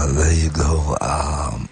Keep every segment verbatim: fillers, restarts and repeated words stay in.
There you go. Um,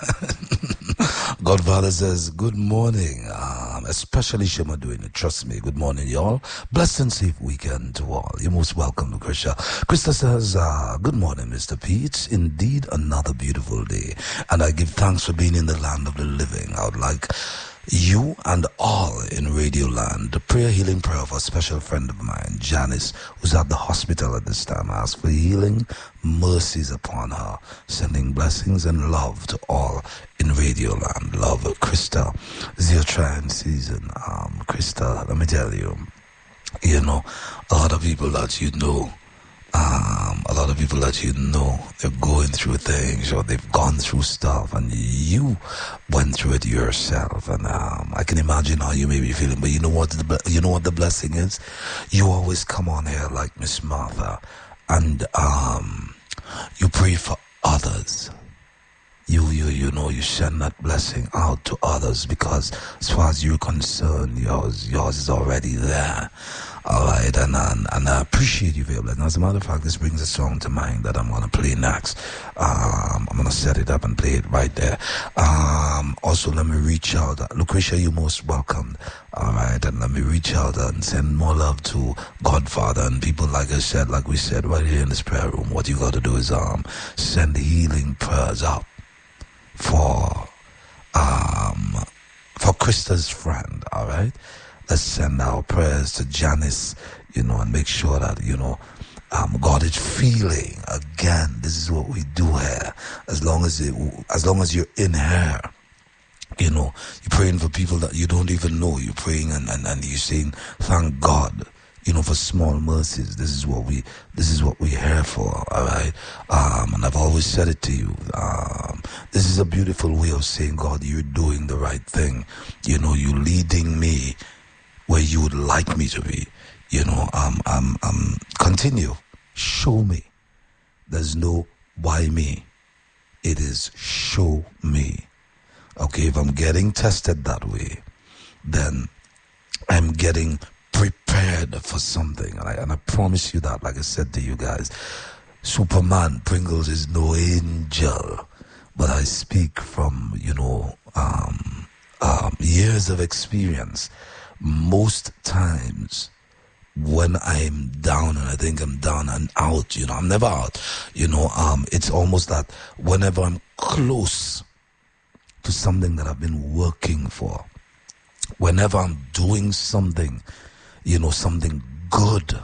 Godfather says, good morning, um, especially Shema doing it. Trust me. Good morning, y'all. Blessed and safe weekend to all. You're most welcome, Lucretia. Krista says, uh, good morning, Mister P. It's indeed another beautiful day, and I give thanks for being in the land of the living. I would like you and all in Radio Land, the prayer healing prayer of a special friend of mine, Janice, who's at the hospital at this time. I ask for healing mercies upon her, sending blessings and love to all in Radio Land. Love, Krista. This is your trying season. Um, Krista, let me tell you, you know, a lot of people that you know, Um, a lot of people that you know, they're going through things or they've gone through stuff, and you went through it yourself. And um, I can imagine how you may be feeling. But you know what? The, you know what the blessing is? You always come on here like Miss Martha, and um, you pray for others. You, you, you know, you send that blessing out to others, because as far as you're concerned, yours, yours is already there. All right, and, and and I appreciate you for your blessing. As a matter of fact, this brings a song to mind that I'm going to play next. Um, I'm going to set it up and play it right there. Um, also, let me reach out. Lucretia, you're most welcome. All right, and let me reach out and send more love to Godfather and people, like I said, like we said right here in this prayer room. What you got to do is um send healing prayers out for um for Krista's friend. All right, let's send our prayers to Janice, you know, and make sure that, you know, um, God is feeling. Again, this is what we do here. As long as it, as long as you're in here, you know, you're praying for people that you don't even know. You're praying and, and, and you're saying, thank God, you know, for small mercies. This is what we, this is what we're here for. All right. Um, and I've always said it to you. Um, this is a beautiful way of saying, God, you're doing the right thing. You know, you're leading me where you would like me to be. You know, um, um, um, continue. Show me. There's no why me. It is show me. Okay, if I'm getting tested that way, then I'm getting prepared for something. And I, and I promise you that, like I said to you guys, Superman Pringles is no angel. But I speak from, you know, um, um, years of experience. Most times when I'm down and I think I'm down and out, you know, I'm never out, you know, um, it's almost that whenever I'm close to something that I've been working for, whenever I'm doing something, you know, something good,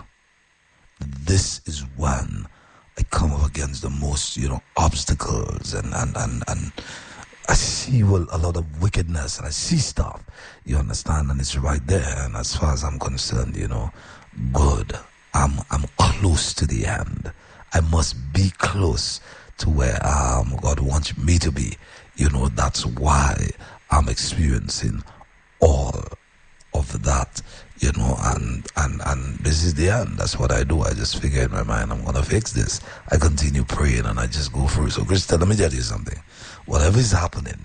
this is when I come up against the most, you know, obstacles and, and, and, and I see well, a lot of wickedness and I see stuff, you understand, and it's right there. And as far as I'm concerned, you know, good, I'm I'm close to the end. I must be close to where um God wants me to be. You know, that's why I'm experiencing all of that, you know, and, and, and this is the end. That's what I do. I just figure in my mind, I'm going to fix this. I continue praying and I just go through. So, Krista, let me tell you something. Whatever is happening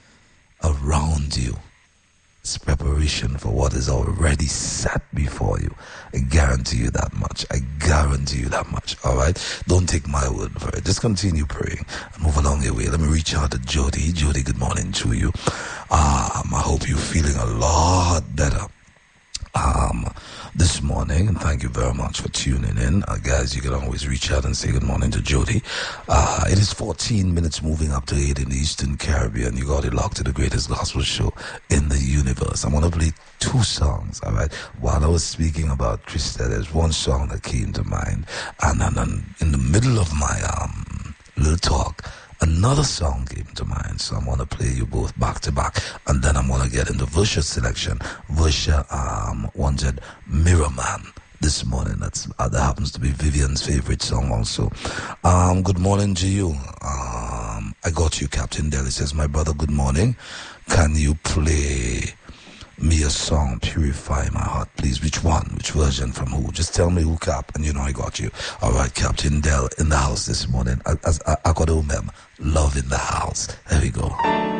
around you, it's preparation for what is already set before you. I guarantee you that much. I guarantee you that much. All right? Don't take my word for it. Just continue praying and move along your way. Let me reach out to Jody. Jody, good morning to you. Um, I hope you're feeling a lot better um, this morning, and thank you very much for tuning in. Uh, guys, you can always reach out and say good morning to Jody. Uh, it is fourteen minutes moving up to eight in the Eastern Caribbean. You got it locked to the greatest gospel show in the universe. I'm going to play two songs, all right? While I was speaking about Krista, there's one song that came to mind, and, and, and in the middle of my um, little talk, another song came to mind, so I'm going to play you both back to back, and then I'm going to get into Versha's selection. Versha um, wanted Mirror Man this morning. That's uh, that happens to be Vivian's favorite song also. Um, good morning to you. Um, I got you, Captain Deli says, my brother, good morning. Can you play me a song, Purify My Heart, please? Which one? Which version? From who? Just tell me who, Cap, and you know I got you. All right, Captain Dell in the house this morning. As I got Love in the house. There we go.